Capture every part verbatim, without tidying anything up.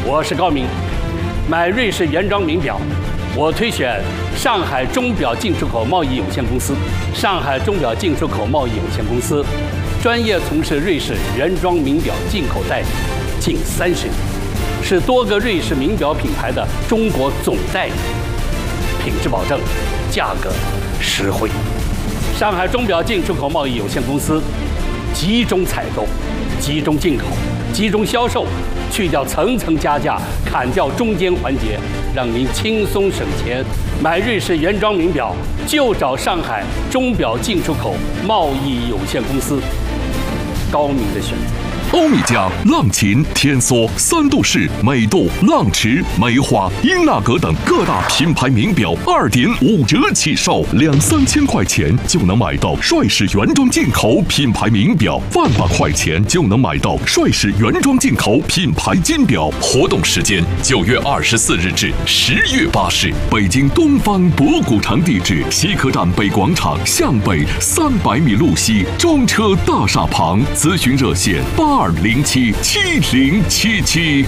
我是高明。买瑞士原装名表，我推选上海钟表进出口贸易有限公司。上海钟表进出口贸易有限公司专业从事瑞士原装名表进口代理近三十年，是多个瑞士名表品牌的中国总代理，品质保证，价格实惠。上海钟表进出口贸易有限公司集中采购、集中进口、集中销售，去掉层层加价，砍掉中间环节，让您轻松省钱。买瑞士原装名表就找上海钟表进出口贸易有限公司，高明的选择。 欧米茄、浪琴、天梭、三度式、美度、浪驰、梅花、英纳格等各大品牌名表二点五折起售，两三千块钱就能买到帅士原装进口品牌名表，万把块钱就能买到帅士原装进口品牌金表。活动时间九月二十四日至十月八日，北京东方博古城地址：西客站北广场向北三百米路西中车大厦旁。咨询热线八二零七七零七七。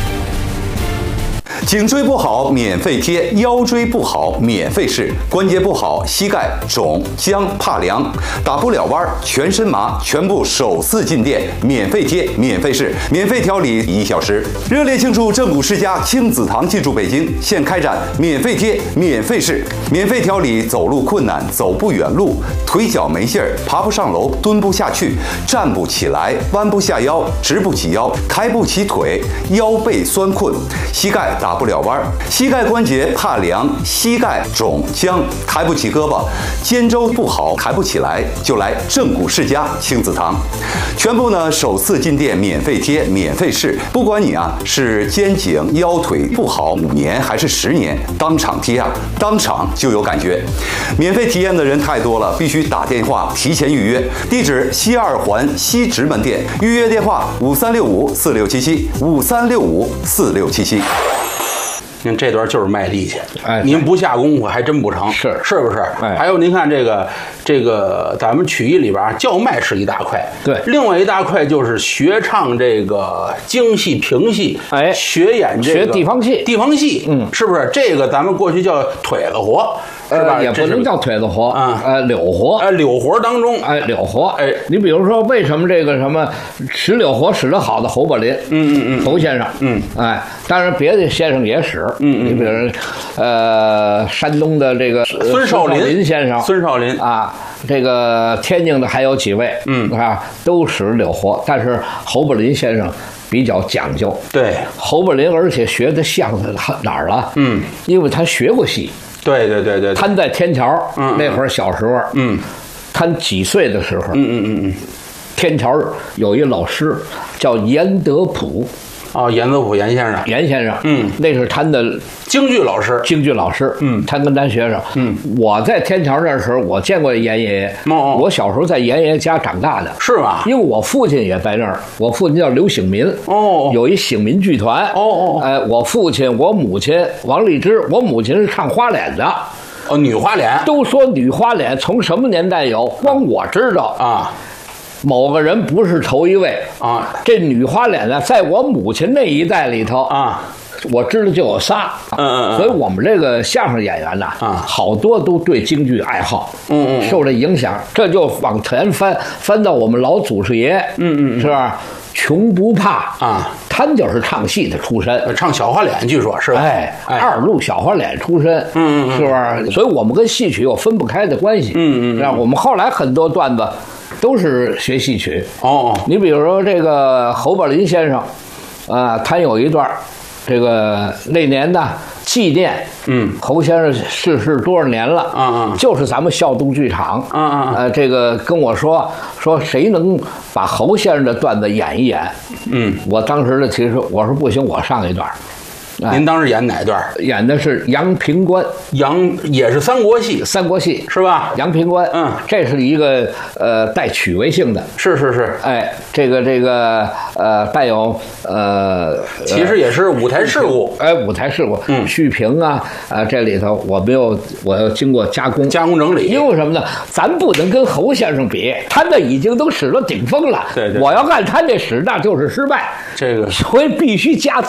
颈椎不好免费贴，腰椎不好免费试，关节不好膝盖肿僵怕凉打不了弯全身麻，全部首次进店免费贴免费试，免费调理一小时。热烈庆祝正骨世家亲子堂进驻北京，现开展免费贴免费试，免费调理走路困难、走不远路、腿脚没劲儿、爬不上楼、蹲不下去、站不起来、弯不下腰、直不起腰、抬不起腿、腰背酸困、膝盖打不了弯，膝盖关节怕凉、膝盖肿僵、抬不起胳膊、肩周不好、抬不起来，就来正骨世家亲子堂。全部呢首次进店免费贴免费试，不管你啊是肩颈腰腿不好五年还是十年，当场贴啊，当场就有感觉。免费体验的人太多了，必须打电话提前预约。地址：西二环西直门店，预约电话五三六五四六七七五三六五四六七七。 您这段就是卖力气， 哎， 您不下功夫还真不成， 是是不是？ 哎， 还有您看这个这个咱们曲艺里边叫卖是一大块， 对， 另外一大块就是学唱这个京戏、评戏， 哎， 学演这个学地方戏， 地方戏，嗯，是不是？这个咱们过去叫腿子活，是吧？ 呃、也不能叫腿子活啊， 呃，柳活， 哎，柳活当中， 哎，柳活， 哎， 你比如说，为什么这个什么使柳活使得好的侯宝林， 嗯嗯嗯， 侯先生， 嗯， 哎，当然别的先生也使， 嗯嗯， 你比如呃，山东的这个孙少林先生， 孙少林啊，这个天津的还有几位， 嗯啊，都使柳活，但是侯宝林先生比较讲究， 对， 侯宝林而且学的像在哪儿了？嗯，因为他学过戏。 对对对对， 他在天桥， 嗯， 那会儿小时候， 嗯， 他几岁的时候， 嗯嗯嗯嗯， 天桥有一老师叫严德甫， 哦，严德甫严先生， 严先生， 嗯， 那是他的京剧老师， 京剧老师， 嗯， 他跟咱学生， 嗯， 我在天桥那时候，我见过严爷爷， 哦， 我小时候在严爷爷家长大的， 是吧？ 因为我父亲也在那儿，我父亲叫刘醒民， 哦， 有一醒民剧团， 哦哦， 哎，我父亲、我母亲王丽芝，我母亲是唱花脸的。 哦，女花脸， 都说女花脸从什么年代有？光我知道啊， 某个人不是头一位啊。 这女花脸呢，在我母亲那一代里头啊， 我知道就有仨。 嗯嗯嗯。 所以我们这个相声演员呢， 啊， 好多都对京剧爱好， 嗯嗯， 受这影响，这就往前翻翻到我们老祖师爷， 嗯嗯， 是吧？穷不怕啊， 他就是唱戏的出身， 唱小花脸，据说是吧？ 哎，二路小花脸出身， 嗯嗯， 是不是？所以我们跟戏曲有分不开的关系， 嗯嗯， 让我们后来很多段子都是学戏曲。 哦， 你比如说这个侯宝林先生，啊，他有一段，这个那年呢纪念， 嗯， 侯先生逝世多少年了， 嗯嗯， 就是咱们孝东剧场， 嗯嗯， 呃，这个跟我说说谁能把侯先生的段子演一演， 嗯， 我当时呢其实我说不行，我上一段。 您当时演哪段？ 演的是杨平关， 杨也是三国戏， 三国戏是吧？ 杨平关， 嗯， 这是一个呃带曲为性的， 是是是， 哎，这个这个呃带有呃， 其实也是舞台事故， 哎，舞台事故， 嗯， 续评啊，啊，这里头我没有，我要经过加工， 加工整理， 因为什么呢？咱不能跟侯先生比，他那已经都使到顶峰了， 对对， 我要按他那使，那就是失败， 这个， 所以必须加。